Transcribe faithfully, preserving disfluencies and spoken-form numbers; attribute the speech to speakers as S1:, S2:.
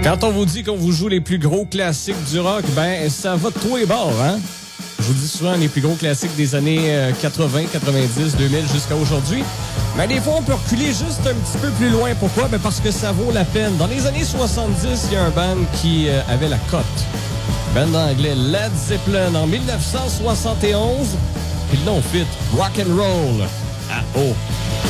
S1: Quand on vous dit qu'on vous joue les plus gros classiques du rock, ben ça va de tous les bords, hein? Je vous dis souvent les plus gros classiques des années quatre-vingts, quatre-vingt-dix, deux mille jusqu'à aujourd'hui. Mais des fois, on peut reculer juste un petit peu plus loin. Pourquoi? Ben parce que ça vaut la peine. Dans les années soixante-dix, il y a un band qui euh, avait la cote. Band anglais Led Zeppelin en dix-neuf cent soixante et onze. Puis le nom fit Rock and Roll. Ah oh!